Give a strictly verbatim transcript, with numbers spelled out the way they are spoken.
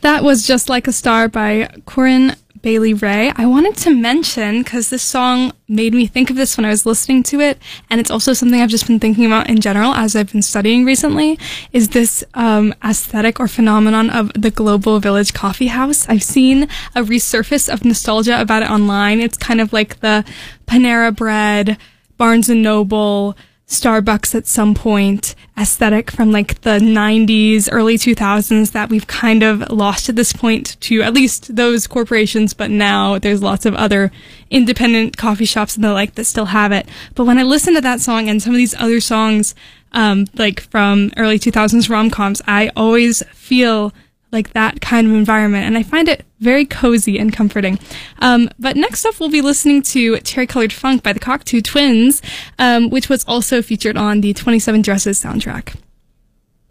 That was Just Like a Star by Corinne Bailey Rae. I wanted to mention, because this song made me think of this when I was listening to it, and it's also something I've just been thinking about in general as I've been studying recently, is this um, aesthetic or phenomenon of the Global Village Coffee House. I've seen a resurface of nostalgia about it online. It's kind of like the Panera Bread, Barnes and Noble, Starbucks at some point aesthetic from like the nineties, early two thousands that we've kind of lost at this point to at least those corporations, but now there's lots of other independent coffee shops and the like that still have it. But when I listen to that song and some of these other songs, um, like from early two thousands rom-coms, I always feel like that kind of environment, and I find it very cozy and comforting. Um, but next up, we'll be listening to Cherry Colored Funk by the Cocteau Twins, um, which was also featured on the twenty-seven Dresses soundtrack.